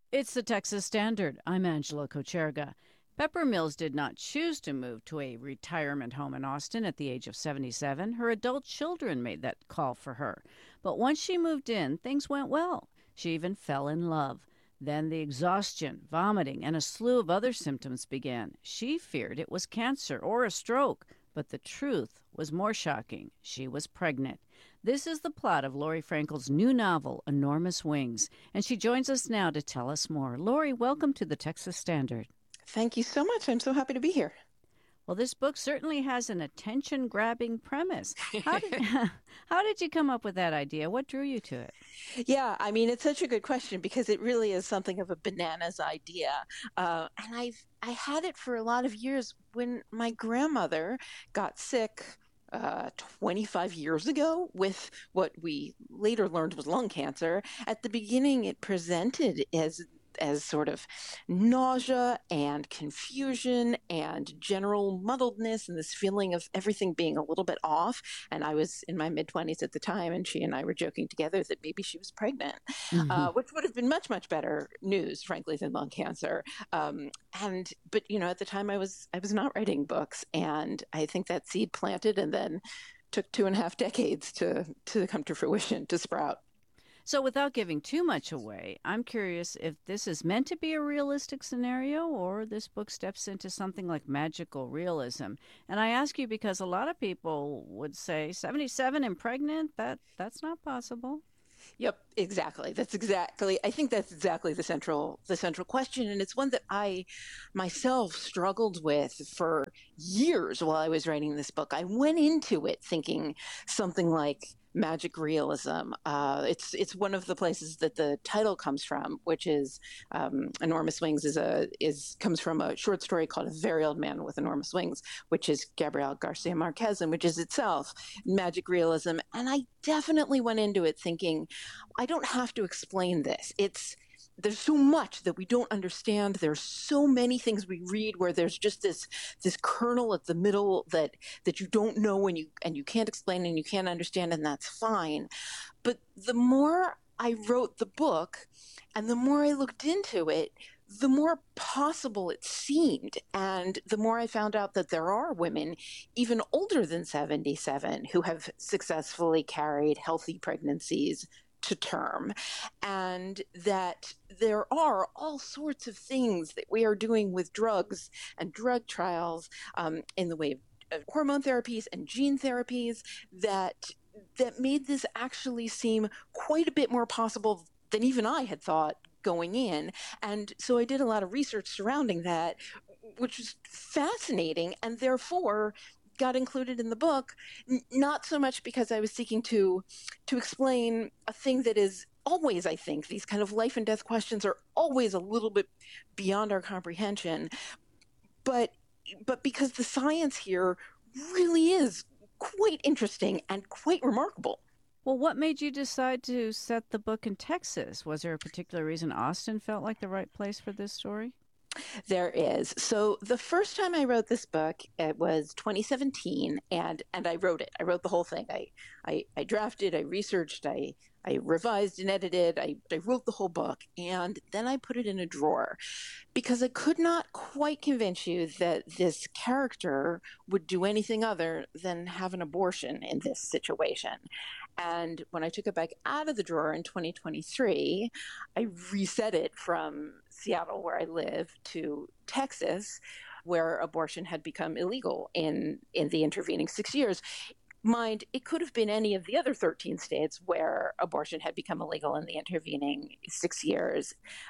It's the Texas Standard. I'm Angela Kocherga. Pepper Mills did not choose to move to a retirement home in Austin at the age of 77. Her adult children made that call for her. But once she moved in, things went well. She even fell in love. Then the exhaustion, vomiting, and a slew of other symptoms began. She feared it was cancer or a stroke, but the truth was more shocking. She was pregnant. This is the plot of Lori Frankel's new novel, Enormous Wings, and she joins us now to tell us more. Lori, welcome to the Texas Standard. Thank you so much. I'm so happy to be here. Well, this book certainly has an attention-grabbing premise. How did how did you come up with that idea? What drew you to it? Yeah, I mean, it's such a good question because it really is something of a bananas idea. I had it for a lot of years when my grandmother got sick 25 years ago with what we later learned was lung cancer. At the beginning, it presented as sort of nausea and confusion and general muddledness and this feeling of everything being a little bit off. And I was in my mid 20s at the time, and she and I were joking together that maybe she was pregnant, Hmm. which would have been much, much better news, frankly, than lung cancer. But at the time I was not writing books, and I think that seed planted and then took 2.5 decades to come to fruition, to sprout. So, without giving too much away, I'm curious if this is meant to be a realistic scenario or this book steps into something like magical realism. And I ask you because a lot of people would say 77 and pregnant, that's not possible. Yep, exactly. I think that's exactly the central question. And it's one that I myself struggled with for years while I was writing this book. I went into it thinking something like magic realism. It's one of the places that the title comes from, which is Enormous Wings is comes from a short story called A Very Old Man with Enormous Wings, which is Gabriel Garcia Marquez, and which is itself magic realism. And I definitely went into it thinking, I don't have to explain this. There's so much that we don't understand. There's so many things we read where there's just this kernel at the middle that you don't know and you can't explain and you can't understand, and that's fine. But the more I wrote the book and the more I looked into it, the more possible it seemed. And the more I found out that there are women, even older than 77, who have successfully carried healthy pregnancies to term, and that there are all sorts of things that we are doing with drugs and drug trials in the way of hormone therapies and gene therapies that made this actually seem quite a bit more possible than even I had thought going in. And so I did a lot of research surrounding that, which was fascinating, and therefore got included in the book, not so much because I was seeking to explain a thing that is always, I think, these kind of life and death questions are always a little bit beyond our comprehension, but because the science here really is quite interesting and quite remarkable. Well, what made you decide to set the book in Texas? Was there a particular reason Austin felt like the right place for this story? There is. So the first time I wrote this book, it was 2017, and I wrote it. I wrote the whole thing. I drafted, I researched, I revised and edited. I wrote the whole book, and then I put it in a drawer because I could not quite convince you that this character would do anything other than have an abortion in this situation. And when I took it back out of the drawer in 2023, I reset it from Seattle, where I live, to Texas, where abortion had become illegal in the intervening 6 years. Mind, it could have been any of the other 13 states where abortion had become illegal in the intervening 6 years.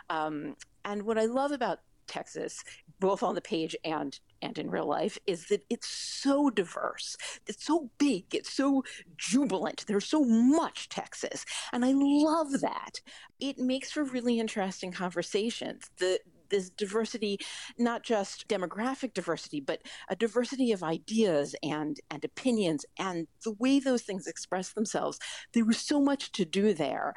And what I love about Texas, both on the page and in real life, is that it's so diverse. It's so big. It's so jubilant. There's so much Texas. And I love that. It makes for really interesting conversations. This diversity, not just demographic diversity, but a diversity of ideas and opinions and the way those things express themselves. There was so much to do there.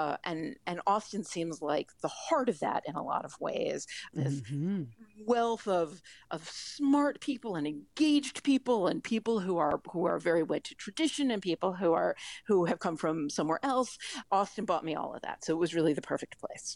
And Austin seems like the heart of that in a lot of ways. This Hmm. wealth of smart people and engaged people and people who are very wed to tradition and people who have come from somewhere else. Austin bought me all of that. So it was really the perfect place.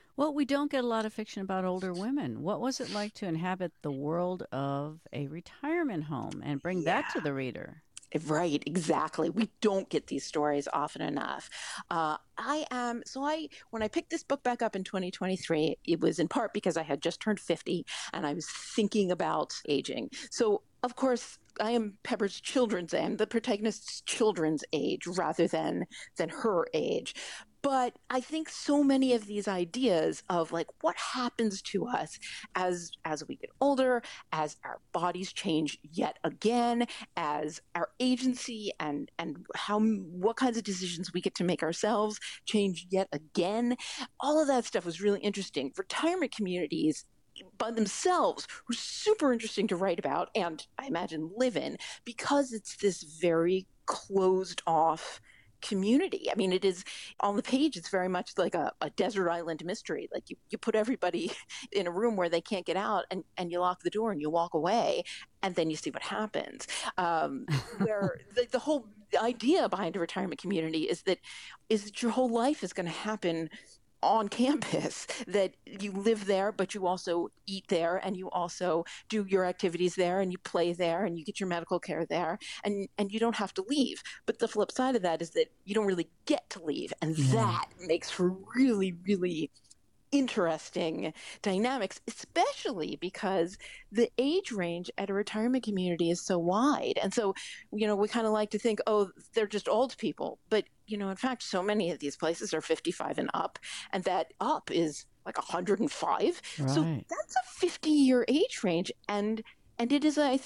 Well, we don't get a lot of fiction about older women. What was it like to inhabit the world of a retirement home and bring that Yeah. to the reader? Right, exactly. We don't get these stories often enough. When I picked this book back up in 2023, it was in part because I had just turned 50 and I was thinking about aging. So, of course, I am Pepper's children's age, the protagonist's children's age rather than her age. But I think so many of these ideas of like what happens to us as we get older, as our bodies change yet again, as our agency and how what kinds of decisions we get to make ourselves change yet again. All of that stuff was really interesting. Retirement communities by themselves were super interesting to write about and I imagine live in because it's this very closed off community. I mean, it is on the page, it's very much like a desert island mystery. Like you put everybody in a room where they can't get out and you lock the door and you walk away and then you see what happens. Where the whole idea behind a retirement community is that your whole life is going to happen on campus, that you live there but you also eat there and you also do your activities there and you play there and you get your medical care there and you don't have to leave. But the flip side of that is that you don't really get to leave, and Yeah. that makes for really really interesting dynamics, especially because the age range at a retirement community is so wide. And so, we kind of like to think, oh, they're just old people. But, in fact, so many of these places are 55 and up, and that up is like 105. So Right. that's a 50-year age range. And it is, I